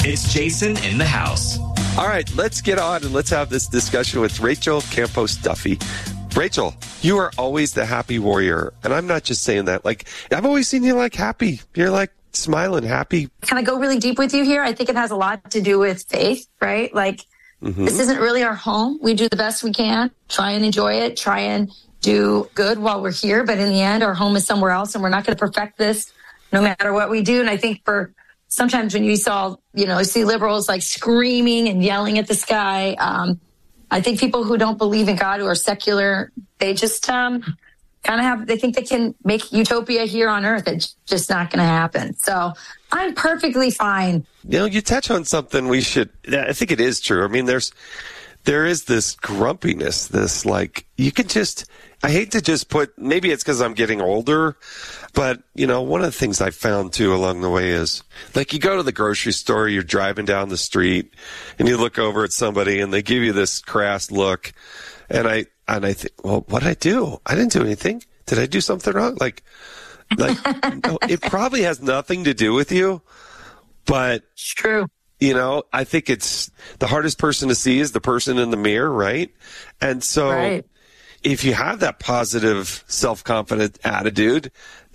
It's Jason in the house. All right, let's get on and let's have this discussion with Rachel Campos Duffy. Rachel, you are always the happy warrior. And I'm not just saying that. Like, I've always seen you like happy. You're like smiling, happy. Can I go really deep with you here? I think it has a lot to do with faith, right? Like, This isn't really our home. We do the best we can, try and enjoy it, try and do good while we're here. But in the end, our home is somewhere else, and we're not going to perfect this no matter what we do. And I think for sometimes when you see liberals like screaming and yelling at the sky, I think people who don't believe in God, who are secular, they just they think they can make utopia here on earth. It's just not going to happen. So I'm perfectly fine. You touch on something I think it is true. I mean, there is this grumpiness, this like, I hate to just put, maybe it's because I'm getting older, but one of the things I found too along the way is like you go to the grocery store, you're driving down the street and you look over at somebody and they give you this crass look. And I think, well, what did I do? I didn't do anything. Did I do something wrong? Like, no, it probably has nothing to do with you, but it's true. I think it's the hardest person to see is the person in the mirror, right? And so if you have that positive, self-confident attitude,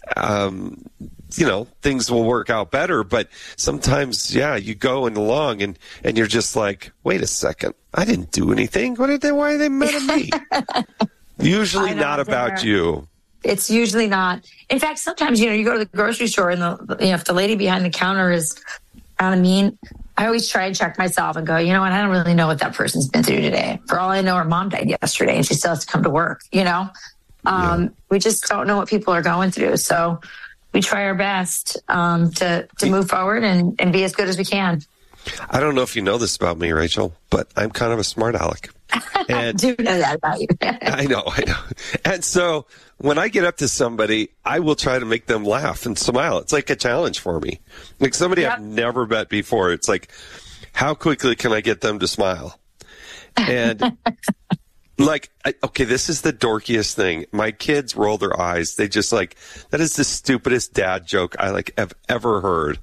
things will work out better. But sometimes, you go along and you're just like, wait a second, I didn't do anything. Why are they mad at me? Usually not about you. It's usually not. In fact, sometimes, you go to the grocery store and if the lady behind the counter is kind of mean, I always try and check myself and go, you know what? I don't really know what that person's been through today. For all I know, her mom died yesterday and she still has to come to work, We just don't know what people are going through. So we try our best to move forward and be as good as we can. I don't know if you know this about me, Rachel, but I'm kind of a smart aleck. I do know that about you. I know. And so when I get up to somebody, I will try to make them laugh and smile. It's like a challenge for me. Like somebody I've never met before. It's like, how quickly can I get them to smile? And this is the dorkiest thing. My kids roll their eyes. They just that is the stupidest dad joke I have ever heard.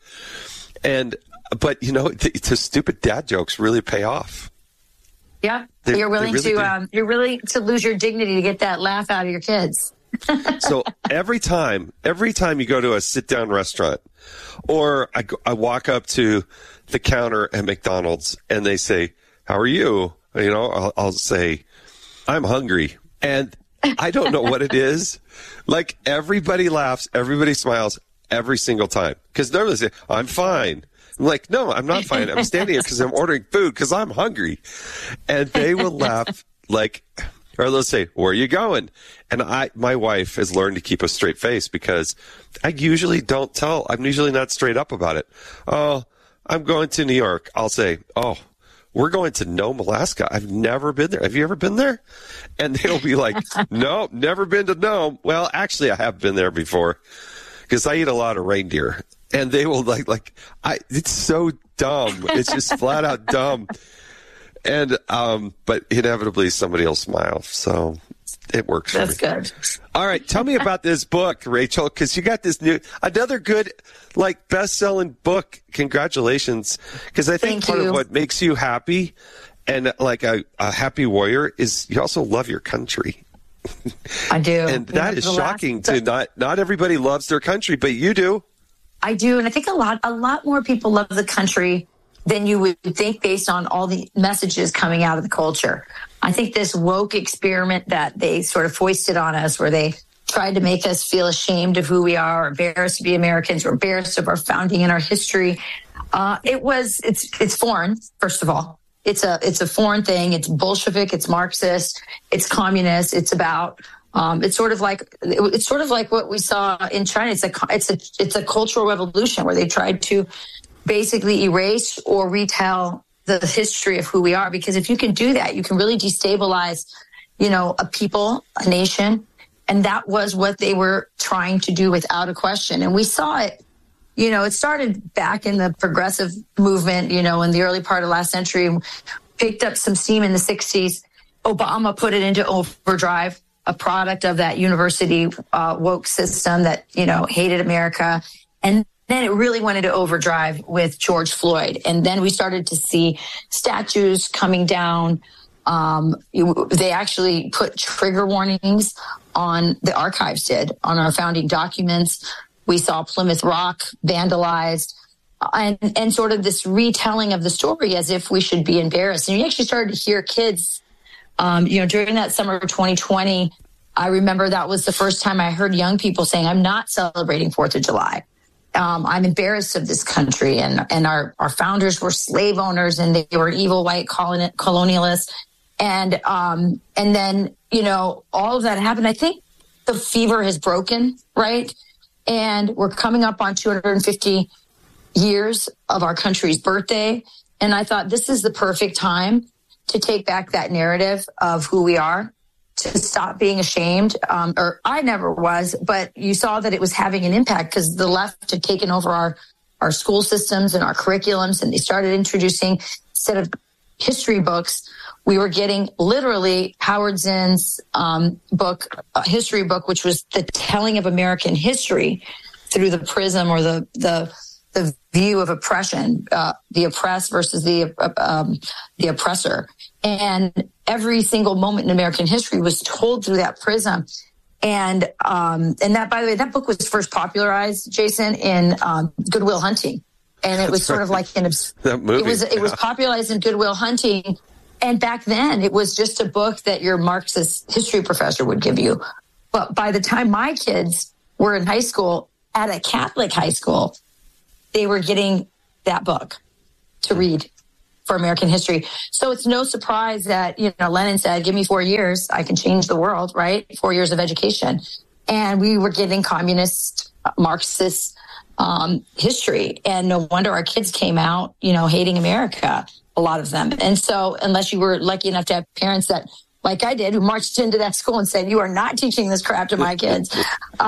But the stupid dad jokes really pay off. Yeah, you're willing to lose your dignity to get that laugh out of your kids. So every time you go to a sit-down restaurant, or I walk up to the counter at McDonald's and they say, "How are you?" I'll say, "I'm hungry," and I don't know what it is. Like everybody laughs, everybody smiles every single time because normally they say, "I'm fine." I'm like, no, I'm not fine. I'm standing here because I'm ordering food because I'm hungry. And they will laugh or they'll say, "Where are you going?" And my wife has learned to keep a straight face because I usually don't tell. I'm usually not straight up about it. "Oh, I'm going to New York." I'll say, "Oh, we're going to Nome, Alaska. I've never been there. Have you ever been there?" And they'll be like, "No, never been to Nome." Well, actually, I have been there before because I eat a lot of reindeer. And they will it's so dumb. It's just flat out dumb. And, but inevitably somebody will smile. So it works. That's good. All right. Tell me about this book, Rachel, because you got this another good, best-selling book. Congratulations. Because I think part of what makes you happy and a happy warrior is you also love your country. I do. And that is shocking not everybody loves their country, but you do. I do. And I think a lot more people love the country than you would think based on all the messages coming out of the culture. I think this woke experiment that they sort of foisted on us, where they tried to make us feel ashamed of who we are, or embarrassed to be Americans, or embarrassed of our founding and our history. It's foreign, first of all. It's a foreign thing. It's Bolshevik. It's Marxist. It's communist. It's about it's sort of like what we saw in China. It's a cultural revolution where they tried to basically erase or retell the history of who we are. Because if you can do that, you can really destabilize, a people, a nation. And that was what they were trying to do without a question. And we saw it. It started back in the progressive movement, in the early part of last century, picked up some steam in the 60s. Obama put it into overdrive, a product of that university woke system that, hated America. And then it really went into overdrive with George Floyd. And then we started to see statues coming down. They actually put trigger warnings on, the archives did, on our founding documents. We saw Plymouth Rock vandalized, and sort of this retelling of the story as if we should be embarrassed. And you actually started to hear kids, during that summer of 2020, I remember that was the first time I heard young people saying, I'm not celebrating 4th of July. I'm embarrassed of this country. And our founders were slave owners, and they were evil white colonialists. And then, all of that happened. I think the fever has broken, right? And we're coming up on 250 years of our country's birthday. And I thought this is the perfect time to take back that narrative of who we are, to stop being ashamed. Or I never was, but you saw that it was having an impact because the left had taken over our school systems and our curriculums, and they started introducing, instead of history books, we were getting literally Howard Zinn's history book, which was the telling of American history through the prism or the view of oppression, the oppressed versus the oppressor. And every single moment in American history was told through that prism. And that, by the way, that book was first popularized, Jason, in Good Will Hunting. And it was sort of like that movie. It was popularized in Good Will Hunting. And back then, it was just a book that your Marxist history professor would give you. But by the time my kids were in high school, at a Catholic high school, they were getting that book to read for American history. So it's no surprise that, Lenin said, give me 4 years, I can change the world, right? 4 years of education. And we were getting communist, Marxist history. And no wonder our kids came out, hating America, a lot of them. And so unless you were lucky enough to have parents that, like I did, who marched into that school and said, you are not teaching this crap to my kids. But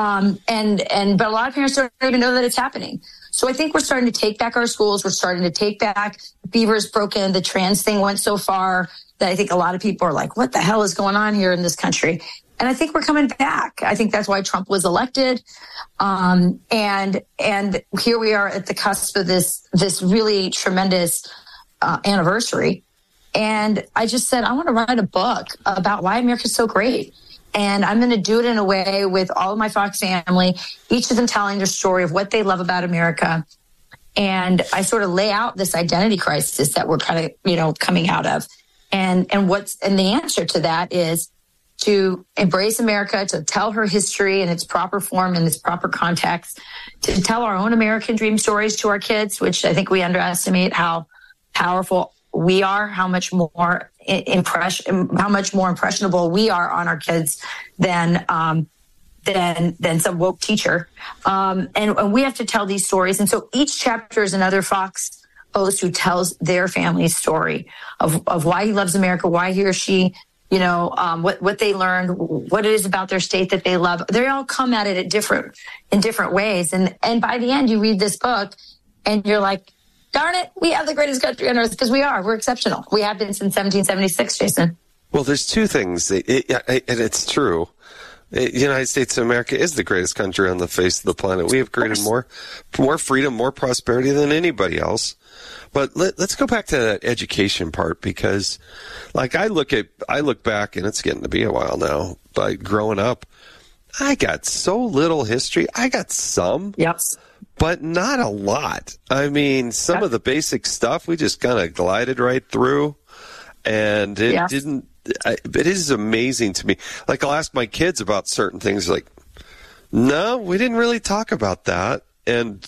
a lot of parents don't even know that it's happening. So I think we're starting to take back our schools. We're starting to take back, fever's broken. The trans thing went so far that I think a lot of people are like, what the hell is going on here in this country? And I think we're coming back. I think that's why Trump was elected. And here we are at the cusp of this really tremendous anniversary. And I just said, I want to write a book about why America's so great. And I'm going to do it in a way with all of my Fox family, each of them telling their story of what they love about America. And I sort of lay out this identity crisis that we're kind of, coming out of. And the answer to that is to embrace America, to tell her history in its proper form, in its proper context, to tell our own American dream stories to our kids, which I think we underestimate how powerful we are, how much more impressionable we are on our kids than some woke teacher. And we have to tell these stories. And so each chapter is another Fox host who tells their family's story of why he loves America, why he or she, what they learned, what it is about their state that they love. They all come at it in different ways. And by the end, you read this book and you're like, darn it, we have the greatest country on earth because we're exceptional. We have been since 1776, Jason. Well, there's two things, and it's true. The United States of America is the greatest country on the face of the planet. We have created more freedom, more prosperity than anybody else. But let's go back to that education part, because like I look back, and it's getting to be a while now, but growing up, I got so little history. I got some. Yep. But not a lot. I mean, some of the basic stuff we just kind of glided right through, and it didn't. It is amazing to me. Like, I'll ask my kids about certain things, like, no, we didn't really talk about that. And,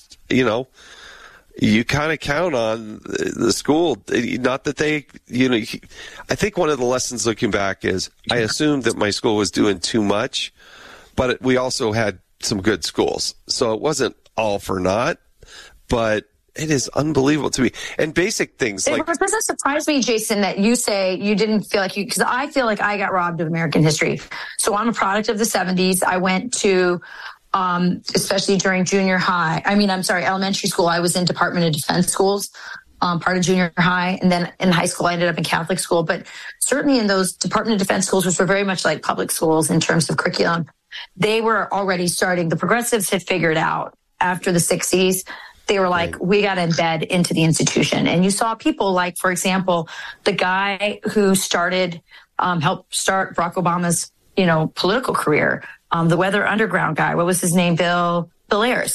you kind of count on the school, not that they, I think one of the lessons looking back is I assumed that my school was doing too much, but we also had some good schools. So it wasn't all for naught, but it is unbelievable to me. And basic things like... It doesn't surprise me, Jason, that you say you didn't feel like because I feel like I got robbed of American history. So I'm a product of the 70s. I went to, especially during elementary school, I was in Department of Defense schools, part of junior high. And then in high school, I ended up in Catholic school. But certainly in those Department of Defense schools, which were very much like public schools in terms of curriculum, they were already starting. The progressives had figured out after the 60s, they were like, we got to embed into the institution. And you saw people like, for example, the guy who helped start Barack Obama's, political career, the Weather Underground guy. What was his name? Bill Ayers.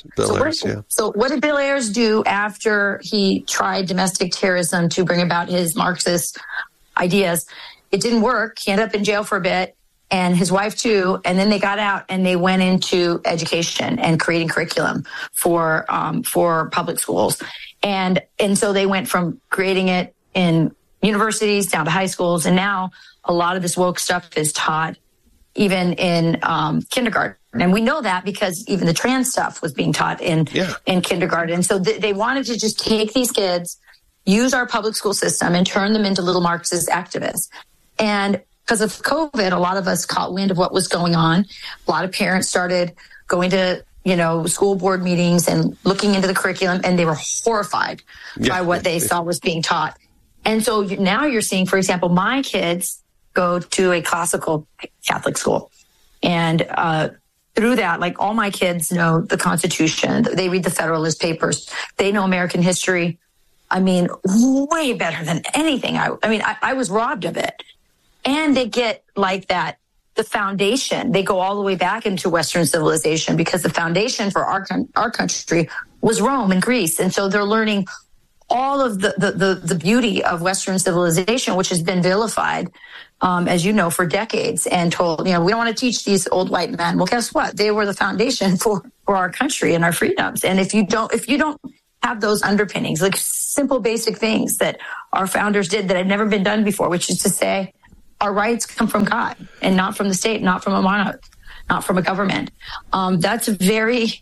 So what did Bill Ayers do after he tried domestic terrorism to bring about his Marxist ideas? It didn't work. He ended up in jail for a bit, and his wife too. And then they got out and they went into education and creating curriculum for public schools. And so they went from creating it in universities down to high schools. And now a lot of this woke stuff is taught even in kindergarten. And we know that because even the trans stuff was being taught in kindergarten. So they wanted to just take these kids, use our public school system, and turn them into little Marxist activists. And because of COVID, a lot of us caught wind of what was going on. A lot of parents started going to, school board meetings and looking into the curriculum, and they were horrified by what they saw was being taught. And so now you're seeing, for example, my kids go to a classical Catholic school. And through that, like, all my kids know the Constitution. They read the Federalist Papers. They know American history. I mean, way better than anything. I was robbed of it. And they get like that, the foundation. They go all the way back into Western civilization, because the foundation for our country was Rome and Greece. And so they're learning all of the beauty of Western civilization, which has been vilified, as you know, for decades, and told, we don't want to teach these old white men. Well, guess what? They were the foundation for our country and our freedoms. And if you don't have those underpinnings, like simple, basic things that our founders did that had never been done before, which is to say, our rights come from God and not from the state, not from a monarch, not from a government. That's a very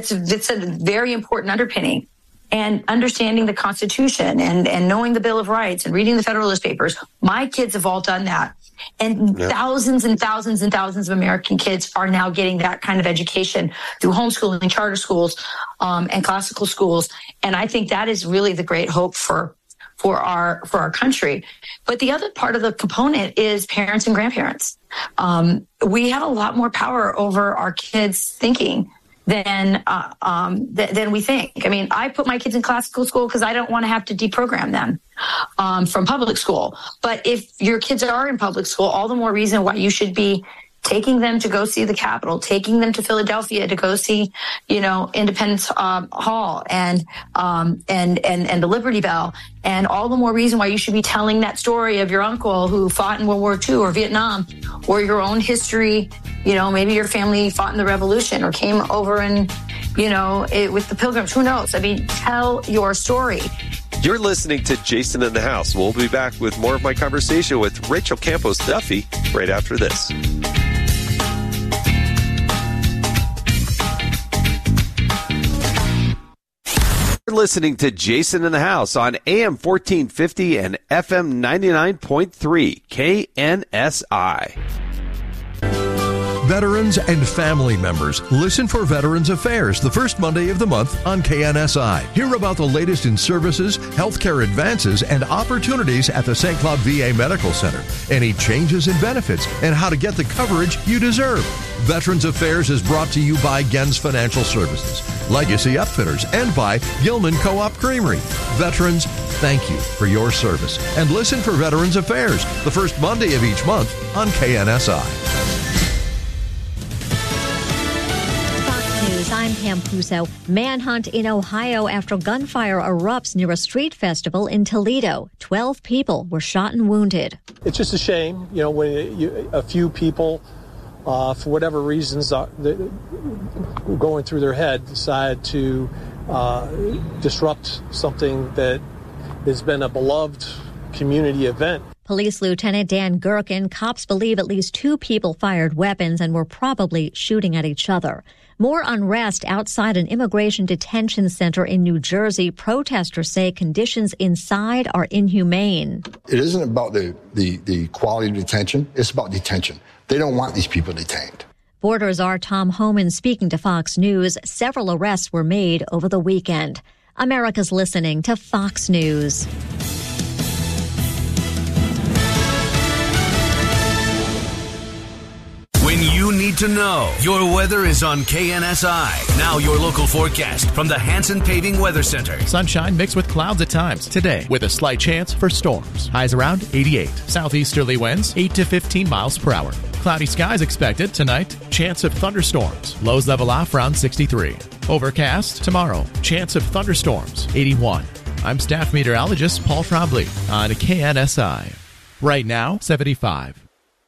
important underpinning. And understanding the Constitution and knowing the Bill of Rights and reading the Federalist Papers. My kids have all done that. And thousands and thousands and thousands of American kids are now getting that kind of education through homeschooling, charter schools, and classical schools. And I think that is really the great hope for our country. But the other part of the component is parents and grandparents. We have a lot more power over our kids' thinking than we think. I mean, I put my kids in classical school because I don't want to have to deprogram them from public school. But if your kids are in public school, all the more reason why you should be taking them to go see the Capitol, taking them to Philadelphia to go see, Independence Hall and the Liberty Bell, and all the more reason why you should be telling that story of your uncle who fought in World War II or Vietnam, or your own history. Maybe your family fought in the Revolution or came over and, with the Pilgrims. Who knows? I mean, tell your story. You're listening to Jason in the House. We'll be back with more of my conversation with Rachel Campos Duffy right after this. You're listening to Jason in the House on AM 1450 and FM 99.3 KNSI. Veterans and family members, listen for Veterans Affairs the first Monday of the month on KNSI. Hear about the latest in services, healthcare advances, and opportunities at the St. Cloud VA Medical Center. Any changes in benefits and how to get the coverage you deserve. Veterans Affairs is brought to you by Gens Financial Services, Legacy Upfitters, and by Gilman Co-op Creamery. Veterans, thank you for your service. And listen for Veterans Affairs the first Monday of each month on KNSI. I'm Pam Puso. Manhunt in Ohio after gunfire erupts near a street festival in Toledo. 12 people were shot and wounded. It's just a shame, when a few people, for whatever reasons going through their head, decide to disrupt something that has been a beloved community event. Police Lieutenant Dan Gherkin, cops believe at least 2 people fired weapons and were probably shooting at each other. More unrest outside an immigration detention center in New Jersey. Protesters say conditions inside are inhumane. It isn't about the quality of detention. It's about detention. They don't want these people detained. Borders' Tom Homan speaking to Fox News. Several arrests were made over the weekend. America's listening to Fox News. When you need need to know. Your weather is on KNSI. Now your local forecast from the Hanson Paving Weather Center. Sunshine mixed with clouds at times today with a slight chance for storms. Highs around 88. Southeasterly winds 8 to 15 miles per hour. Cloudy skies expected tonight. Chance of thunderstorms. Lows level off around 63. Overcast tomorrow. Chance of thunderstorms 81. I'm staff meteorologist Paul Trombley on KNSI. Right now, 75.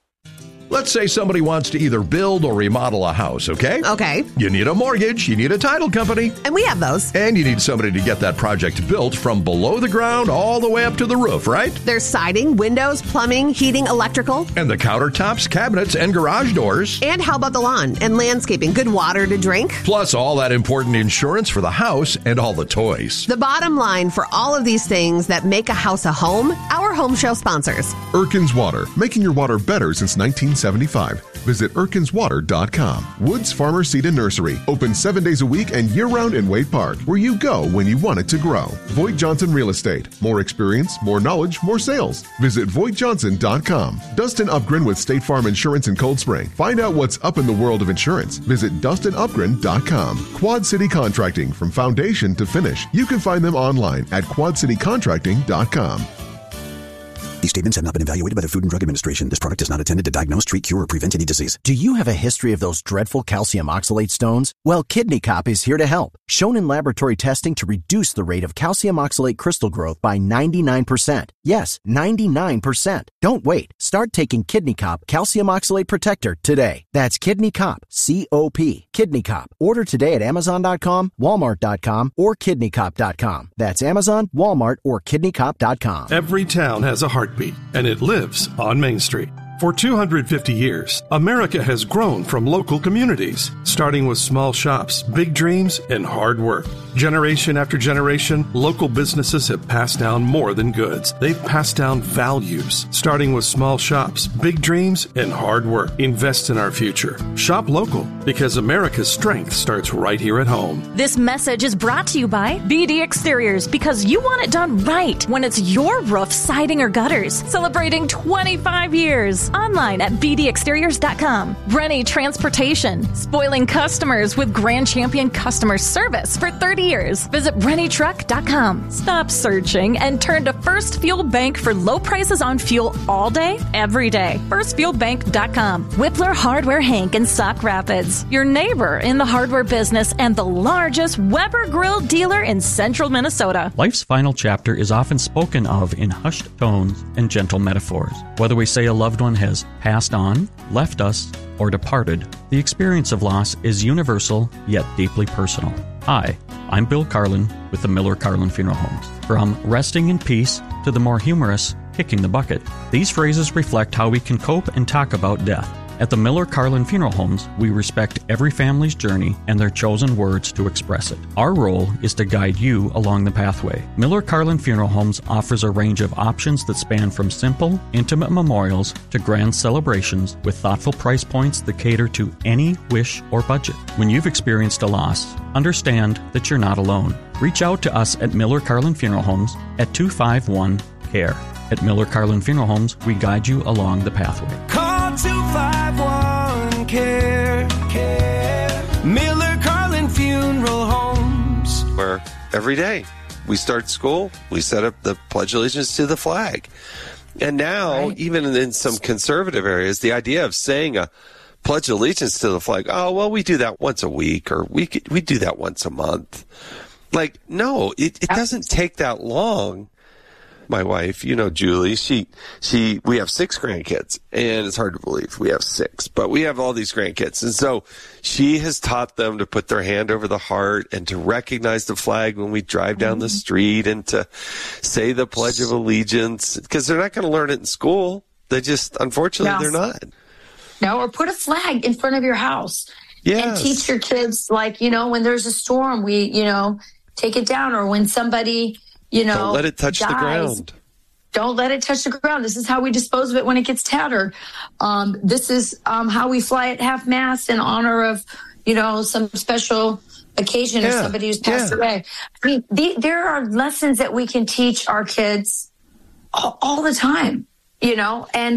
Let's say somebody wants to either build or remodel a house, okay? Okay. You need a mortgage, you need a title company. And we have those. And you need somebody to get that project built from below the ground all the way up to the roof, right? There's siding, windows, plumbing, heating, electrical. And the countertops, cabinets, and garage doors. And how about the lawn and landscaping? Good water to drink. Plus all that important insurance for the house and all the toys. The bottom line for all of these things that make a house a home, our home show sponsors. Erkin's Water, making your water better since 1975. Visit ErkinsWater.com. Woods Farmer Seed and Nursery, open 7 days a week and year-round in Wade Park, where you go when you want it to grow. Voigt Johnson Real Estate, more experience, more knowledge, more sales. Visit VoigtJohnson.com. Dustin Upgren with State Farm Insurance in Cold Spring. Find out what's up in the world of insurance. Visit DustinUpgren.com. Quad City Contracting, from foundation to finish. You can find them online at QuadCityContracting.com. These statements have not been evaluated by the Food and Drug Administration. This product is not intended to diagnose, treat, cure, or prevent any disease. Do you have a history of those dreadful calcium oxalate stones? Well, Kidney Cop is here to help. Shown in laboratory testing to reduce the rate of calcium oxalate crystal growth by 99%. Yes, 99%. Don't wait. Start taking Kidney Cop Calcium Oxalate Protector today. That's Kidney Cop, C-O-P, Kidney Cop. Order today at Amazon.com, Walmart.com, or KidneyCop.com. That's Amazon, Walmart, or KidneyCop.com. Every town has a heartbeat, and it lives on Main Street. For 250 years, America has grown from local communities, starting with small shops, big dreams, and hard work. Generation after generation, local businesses have passed down more than goods. They've passed down values, starting with small shops, big dreams, and hard work. Invest in our future. Shop local, because America's strength starts right here at home. This message is brought to you by BD Exteriors, because you want it done right when it's your roof, siding, or gutters. Celebrating 25 years. Online at bdexteriors.com. Rennie Transportation, spoiling customers with Grand Champion customer service for 30 years. Visit rennietruck.com. Stop searching and turn to First Fuel Bank for low prices on fuel all day, every day. FirstFuelBank.com. Whippler Hardware Hank in Sauk Rapids, your neighbor in the hardware business and the largest Weber Grill dealer in central Minnesota. Life's final chapter is often spoken of in hushed tones and gentle metaphors. Whether we say a loved one has passed on, left us, or departed, the experience of loss is universal yet deeply personal. Hi, I'm Bill Carlin with the Miller Carlin Funeral Homes. From resting in peace to the more humorous kicking the bucket, these phrases reflect how we can cope and talk about death. At the Miller Carlin Funeral Homes, we respect every family's journey and their chosen words to express it. Our role is to guide you along the pathway. Miller Carlin Funeral Homes offers a range of options that span from simple, intimate memorials to grand celebrations with thoughtful price points that cater to any wish or budget. When you've experienced a loss, understand that you're not alone. Reach out to us at Miller Carlin Funeral Homes at 251-CARE. At Miller Carlin Funeral Homes, we guide you along the pathway. Call 251-CARE. Miller Carlin Funeral Homes. Where every day we start school, we set up the Pledge of Allegiance to the flag. And now, even in some conservative areas, the idea of saying a Pledge of Allegiance to the flag, oh, well, we do that once a week, or we do that once a month. Like, no, it doesn't take that long. My wife, you know, Julie, we have 6 grandkids, and it's hard to believe we have 6, but we have all these grandkids. And so she has taught them to put their hand over the heart and to recognize the flag when we drive down the street and to say the Pledge of Allegiance, because they're not going to learn it in school. They just, unfortunately, they're not. No, or put a flag in front of your house. Yes. And teach your kids, like, you know, when there's a storm, take it down, or when somebody, don't let it touch the ground. Don't let it touch the ground. This is how we dispose of it when it gets tattered. This is how we fly at half mast in honor of, some special occasion or somebody who's passed away. I mean, there are lessons that we can teach our kids all the time, and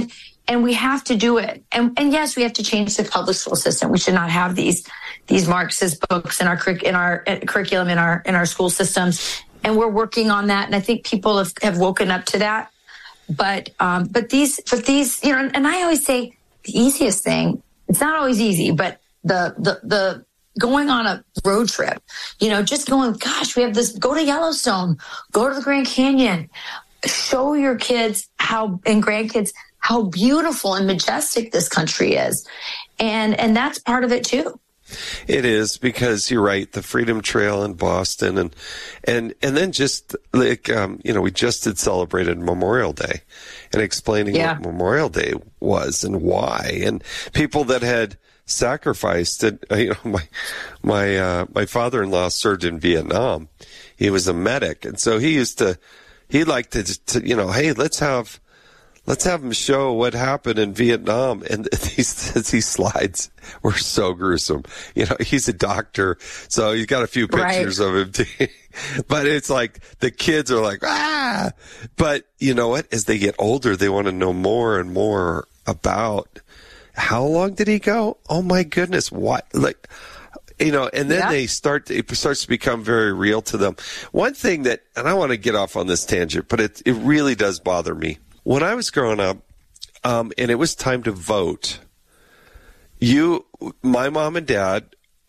And we have to do it. And yes, we have to change the public school system. We should not have these Marxist books in our curriculum in our school systems. And we're working on that. And I think people have woken up to that. But these, and I always say the easiest thing, it's not always easy, but the going on a road trip, just going, gosh, we have this, go to Yellowstone, go to the Grand Canyon, show your kids and grandkids how beautiful and majestic this country is. And that's part of it too. It is, because you're right. The Freedom Trail in Boston and then just like, we just had celebrated Memorial Day and explaining what Memorial Day was and why, and people that had sacrificed it. My father-in-law served in Vietnam. He was a medic. And so he liked to hey, let's have them show what happened in Vietnam. And these slides were so gruesome. He's a doctor, so he's got a few pictures of him too. But it's like the kids are like, ah! But you know what? As they get older, they want to know more and more about how long did he go? Oh my goodness. What? And then it starts to become very real to them. One thing that, and I want to get off on this tangent, but it really does bother me. When I was growing up, and it was time to vote, my mom and dad,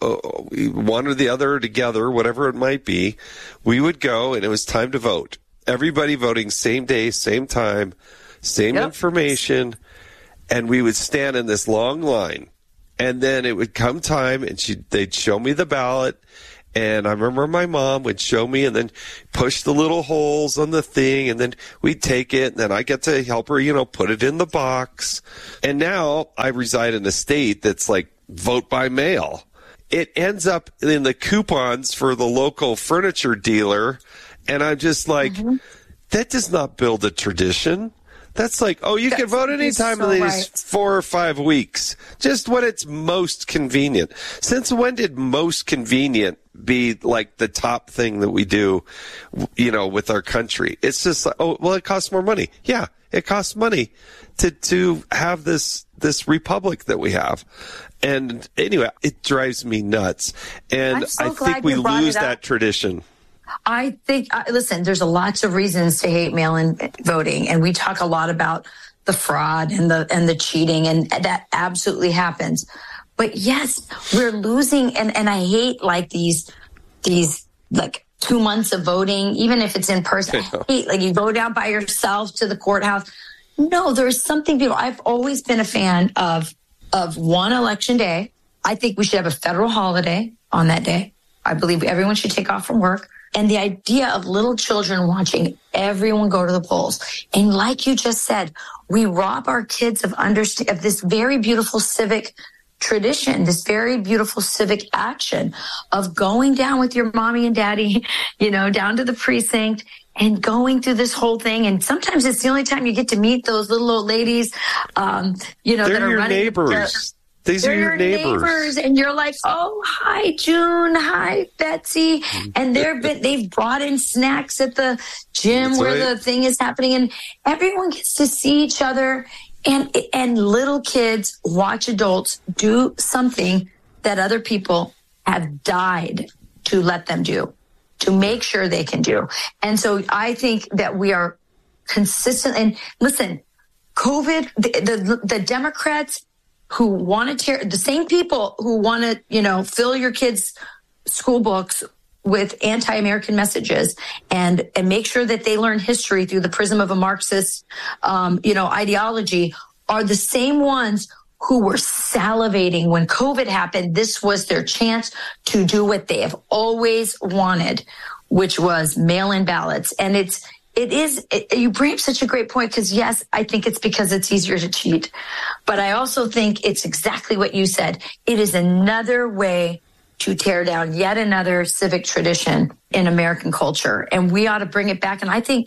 one or the other together, whatever it might be, we would go and it was time to vote. Everybody voting same day, same time, same information, and we would stand in this long line. And then it would come time and they'd show me the ballot. And I remember my mom would show me and then push the little holes on the thing, and then we'd take it, and then I get to help her, put it in the box. And now I reside in a state that's like vote by mail. It ends up in the coupons for the local furniture dealer, and I'm just like, that does not build a tradition. That's like, you can vote anytime in these 4 or 5 weeks, just when it's most convenient. Since when did most convenient be like the top thing that we do, with our country? It's just like, it costs more money. Yeah, it costs money to have this republic that we have. And anyway, it drives me nuts. And I think we lose that tradition. I think, listen, there's lots of reasons to hate mail-in voting, and we talk a lot about the fraud and the cheating, and that absolutely happens. But yes, we're losing, and I hate like these like 2 months of voting, even if it's in person. I hate like you go down by yourself to the courthouse. No, there's something beautiful. I've always been a fan of one election day. I think we should have a federal holiday on that day. I believe everyone should take off from work. And the idea of little children watching everyone go to the polls. And like you just said, we rob our kids of this very beautiful civic tradition, this very beautiful civic action of going down with your mommy and daddy, down to the precinct and going through this whole thing. And sometimes it's the only time you get to meet those little old ladies, that are your running neighbors. These are your neighbors. And you're like, oh, hi, June. Hi, Betsy. And they've brought in snacks at the gym the thing is happening. And everyone gets to see each other. And little kids watch adults do something that other people have died to let them do, to make sure they can do. And so I think that we are consistent. And listen, COVID, the Democrats who want to the same people who want to, fill your kids' school books with anti-American messages and make sure that they learn history through the prism of a Marxist, ideology are the same ones who were salivating when COVID happened. This was their chance to do what they have always wanted, which was mail-in ballots. And you bring up such a great point because, yes, I think it's because it's easier to cheat. But I also think it's exactly what you said. It is another way to tear down yet another civic tradition in American culture. And we ought to bring it back. And I think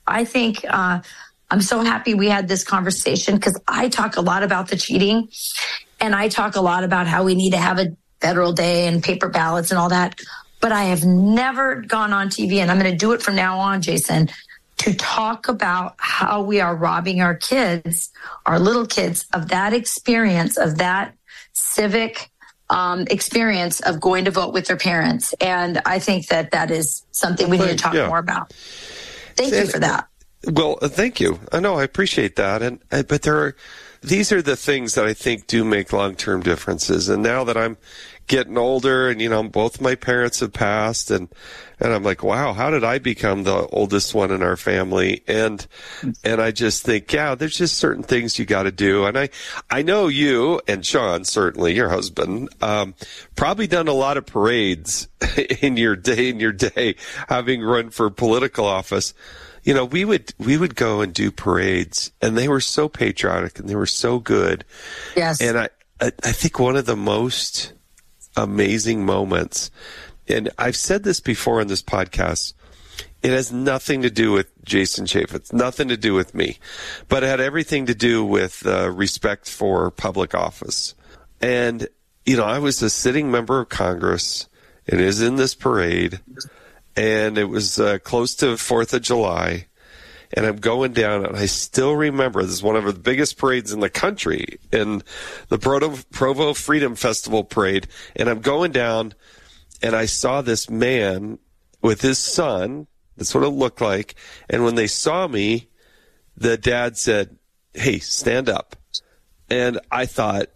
I'm so happy we had this conversation because I talk a lot about the cheating and I talk a lot about how we need to have a federal day and paper ballots and all that. But I have never gone on TV, and I'm going to do it from now on, Jason, to talk about how we are robbing our kids, our little kids, of that experience, of that civic experience of going to vote with their parents. And I think that is something we need to talk more about. Thank you for that. Well, thank you. I know, I appreciate that. But these are the things that I think do make long-term differences. And now that I'm getting older and, both my parents have passed and I'm like, wow, how did I become the oldest one in our family? And I just think, there's just certain things you got to do. And I know you and Sean, certainly your husband, probably done a lot of parades in your day, having run for political office. We would go and do parades, and they were so patriotic and they were so good. Yes. And I think one of the most amazing moments, and I've said this before on this podcast, it has nothing to do with Jason Chaffetz, nothing to do with me, but it had everything to do with respect for public office. And, I was a sitting member of Congress, and it was in this parade, and it was close to 4th of July, and I'm going down, and I still remember, this is one of the biggest parades in the country, in the Provo Freedom Festival parade, and I'm going down, and I saw this man with his son, that's what it looked like, and when they saw me, the dad said, "Hey, stand up." And I thought,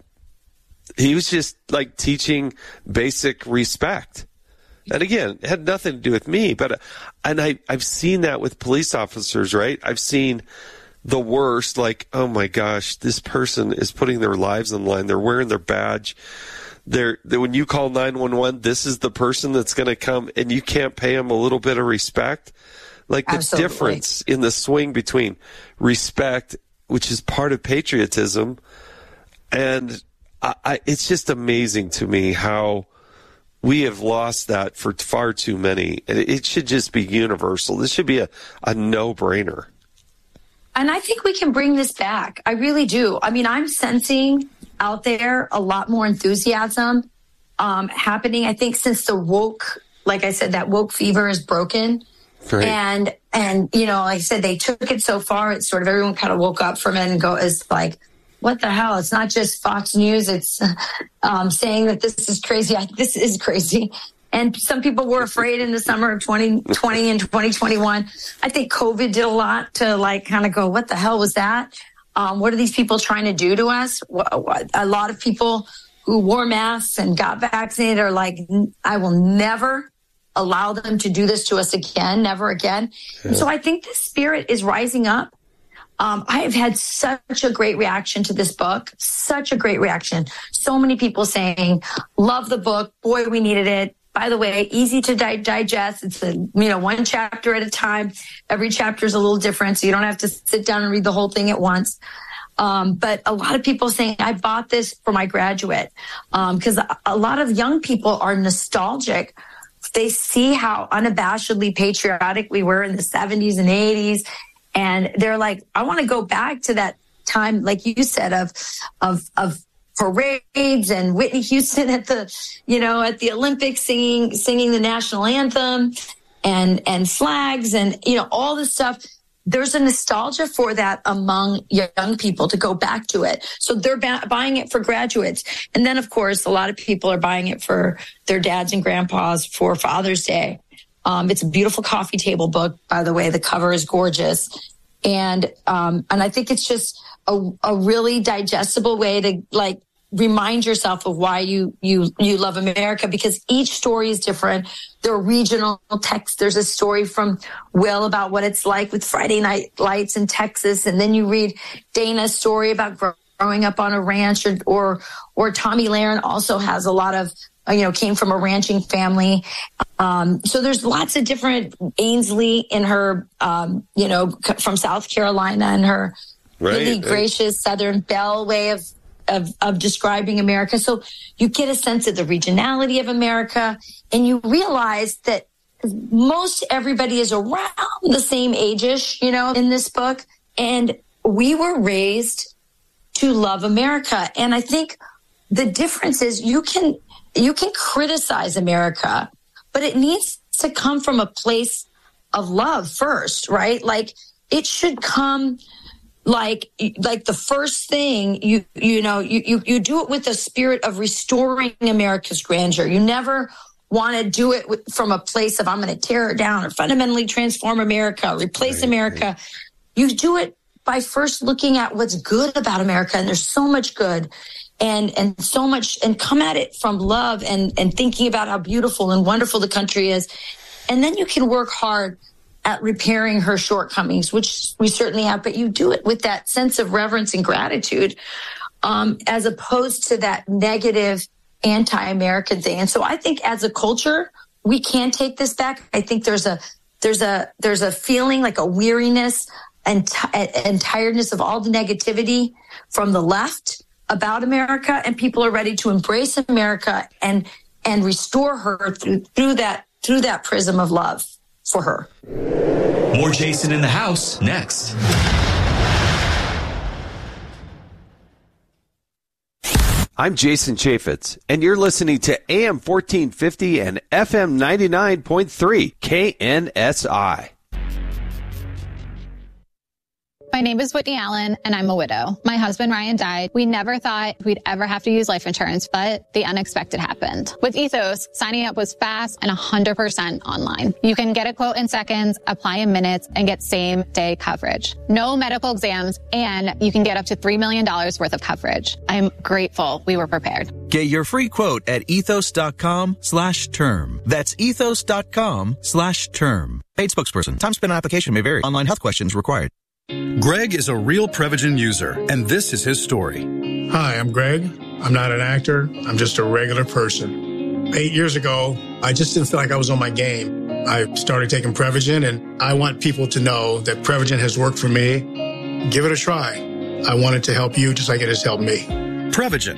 he was just like teaching basic respect. And again, it had nothing to do with me, but I've seen that with police officers, right? I've seen the worst, like, oh my gosh, this person is putting their lives on the line. They're wearing their badge. When you call 911, this is the person that's going to come, and you can't pay them a little bit of respect. Like the Absolutely. Difference in the swing between respect, which is part of patriotism, and it's just amazing to me how we have lost that for far too many. It should just be universal. This should be a no-brainer. And I think we can bring this back. I really do. I mean, I'm sensing out there a lot more enthusiasm happening. I think since the woke, like I said, that woke fever is broken. Right. And like I said, they took it so far. It's sort of everyone kind of woke up from it and is like, what the hell? It's not just Fox News. It's saying that this is crazy. This is crazy. And some people were afraid in the summer of 2020 and 2021. I think COVID did a lot to kind of go, what the hell was that? What are these people trying to do to us? A lot of people who wore masks and got vaccinated are like, I will never allow them to do this to us again, never again. Yeah. And so I think the spirit is rising up. I have had such a great reaction to this book, such a great reaction. So many people saying, love the book. Boy, we needed it. By the way, easy to digest. It's one chapter at a time. Every chapter is a little different, so you don't have to sit down and read the whole thing at once. But a lot of people saying, I bought this for my graduate, because a lot of young people are nostalgic. They see how unabashedly patriotic we were in the 70s and 80s. And they're like, I want to go back to that time, like you said, of parades and Whitney Houston at the Olympics singing the national anthem and flags and, all this stuff. There's a nostalgia for that among young people to go back to it. So they're buying it for graduates. And then, of course, a lot of people are buying it for their dads and grandpas for Father's Day. It's a beautiful coffee table book, by the way. The cover is gorgeous. And I think it's just a really digestible way to remind yourself of why you love America, because each story is different. There are regional texts. There's a story from Will about what it's like with Friday Night Lights in Texas. And then you read Dana's story about growing up on a ranch, or Tommy Lahren also has a lot of, came from a ranching family. So there's lots of different, Ainsley in her, from South Carolina, and her really gracious Southern Belle way of describing America. So you get a sense of the regionality of America, and you realize that most everybody is around the same age-ish, in this book. And we were raised to love America. And I think the difference is you can criticize America, but it needs to come from a place of love first, right? Like it should come like the first thing you do it with a spirit of restoring America's grandeur. You never want to do it from a place of I'm going to tear it down or fundamentally transform America, replace America. You do it by first looking at what's good about America, and there's so much good and so much, and come at it from love and thinking about how beautiful and wonderful the country is. And then you can work hard at repairing her shortcomings, which we certainly have, but you do it with that sense of reverence and gratitude, as opposed to that negative anti-American thing. And so I think as a culture, we can take this back. I think there's a feeling like a weariness and tiredness of all the negativity from the left about America, and people are ready to embrace America and restore her through that prism of love for her. More Jason in the House next. I'm Jason Chaffetz, and you're listening to AM 1450 and FM 99.3 KNSI. My name is Whitney Allen, and I'm a widow. My husband, Ryan, died. We never thought we'd ever have to use life insurance, but the unexpected happened. With Ethos, signing up was fast and 100% online. You can get a quote in seconds, apply in minutes, and get same-day coverage. No medical exams, and you can get up to $3 million worth of coverage. I'm grateful we were prepared. Get your free quote at ethos.com/term. That's ethos.com/term. Paid spokesperson. Time spent on application may vary. Online health questions required. Greg is a real Prevagen user, and this is his story. Hi, I'm Greg. I'm not an actor. I'm just a regular person. 8 years ago, I just didn't feel like I was on my game. I started taking Prevagen, and I want people to know that Prevagen has worked for me. Give it a try. I want it to help you just like it has helped me. Prevagen,